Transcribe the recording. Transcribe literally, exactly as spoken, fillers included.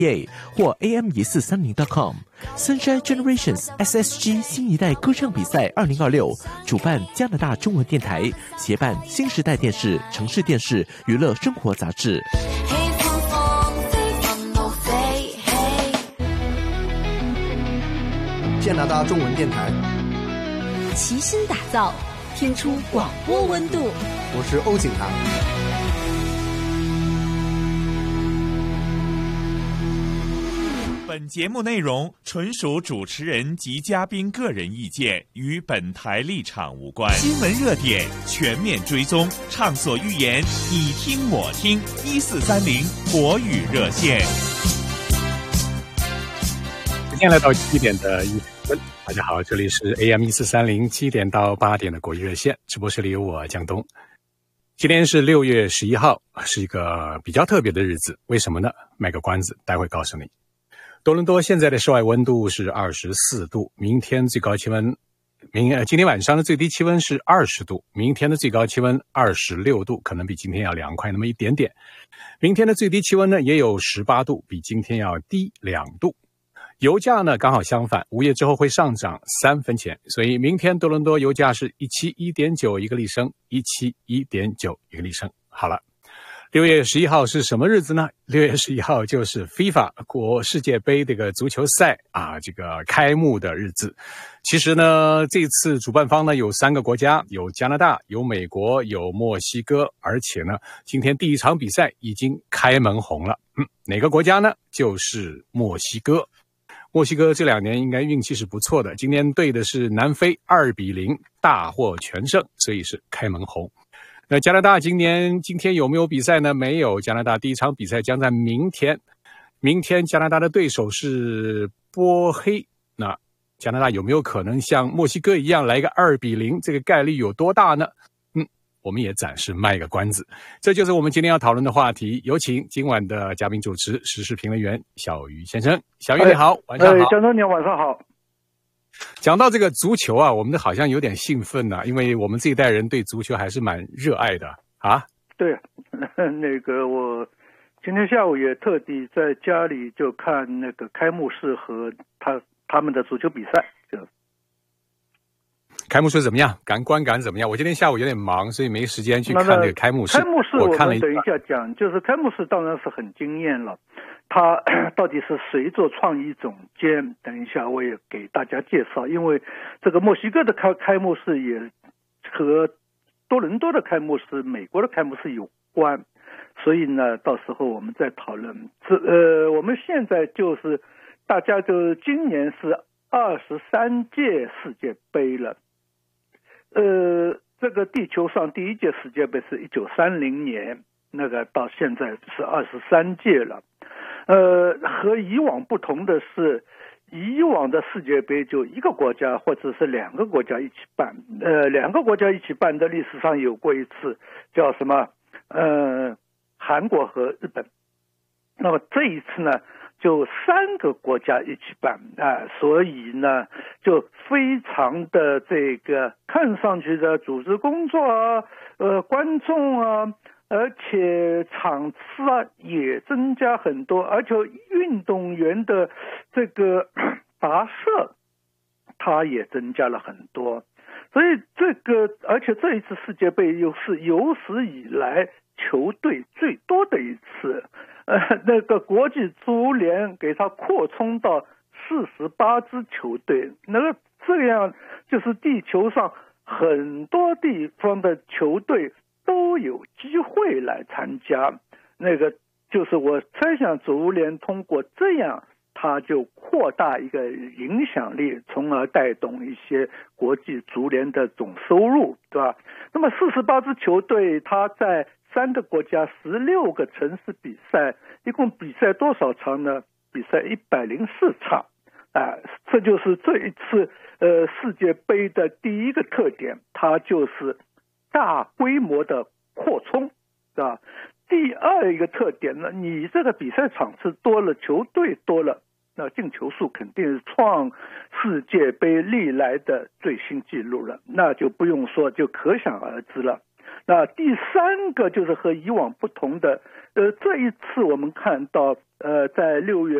或 A M 一四三零 .com Sunshine Generations S S G 新一代歌唱比赛二零二六主办加拿大中文电台，协办新时代电视、城市电视、娱乐生活杂志。 加拿大中文电台齐心打造，听出广播温度。 我是欧景涵。 本节目内容纯属主持人及嘉宾个人意见，与本台立场无关。新闻热点全面追踪，畅所欲言，你听我听。一四三零国语热线。 今天来到七点的一分，大家好，这里是 A M 一四三零七点到八点的国语热线，直播室里有我江东。今天是六月十一号，是一个比较特别的日子，为什么呢？卖个关子，待会告诉你。多伦多现在的室外温度是二十四度，明天最高气温，明呃今天晚上的最低气温是二十度，明天的最高气温二十六度，可能比今天要凉快那么一点点。明天的最低气温呢也有十八度，比今天要低两度。油价呢刚好相反，午夜之后会上涨三分钱，所以明天多伦多油价是一百七十一点九一个立升，一百七十一点九一个立升。好了。六月十一号是什么日子呢？六月十一号就是 FIFA 国世界杯这个足球赛啊，这个开幕的日子。其实呢，这次主办方呢有三个国家，有加拿大，有美国，有墨西哥，而且呢，今天第一场比赛已经开门红了。嗯，哪个国家呢？就是墨西哥。墨西哥这两年应该运气是不错的，今天对的是南非二比零大获全胜，所以是开门红。那加拿大今年今天有没有比赛呢？没有，加拿大第一场比赛将在明天。明天加拿大的对手是波黑，那加拿大有没有可能像墨西哥一样来个二比零？这个概率有多大呢？嗯，我们也暂时卖个关子。这就是我们今天要讨论的话题。有请今晚的嘉宾主持，时事评论员小鱼先生。小鱼你好，晚上好。 哎，江东你晚上好。 讲到这个足球啊，我们好像有点兴奋呢、啊，因为我们这一代人对足球还是蛮热爱的啊。 对，那个我今天下午也特地在家里就看那个开幕式和他他们的足球比赛。就开幕式怎么样？感观感怎么样？我今天下午有点忙，所以没时间去看这个开幕式。 开幕式我看了一们等一下讲，就是开幕式当然是很惊艳了。他到底是谁做创意总监？等一下我也给大家介绍，因为这个墨西哥的开开幕式也和多伦多的开幕式、美国的开幕式有关，所以呢，到时候我们再讨论。这呃，我们现在就是大家就今年是二十三届世界杯了。呃，这个地球上第一届世界杯是一九三零年，那个到现在是二十三届了。呃，和以往不同的是，以往的世界杯就一个国家或者是两个国家一起办，呃，两个国家一起办的历史上有过一次，叫什么？呃，韩国和日本。那么这一次呢，就三个国家一起办啊、呃，所以呢，就非常的这个看上去的组织工作啊，呃，观众啊。而且场次啊也增加很多，而且运动员的这个跋涉，它也增加了很多。所以这个，而且这一次世界杯又是有史以来球队最多的一次，呃，那个国际足联给它扩充到四十八支球队，那个这样就是地球上很多地方的球队都有机会来参加，那个就是我猜想足联通过这样，它就扩大一个影响力，从而带动一些国际足联的总收入，对吧？那么四十八支球队，它在三个国家十六个城市比赛，一共比赛多少场呢？比赛一百零四场，啊、呃，这就是这一次呃世界杯的第一个特点，它就是大规模的扩充，对吧？第二一个特点呢，你这个比赛场次多了，球队多了，那进球数肯定是创世界杯历来的最新纪录了，那就不用说，就可想而知了。那第三个就是和以往不同的，呃，这一次我们看到呃，在六月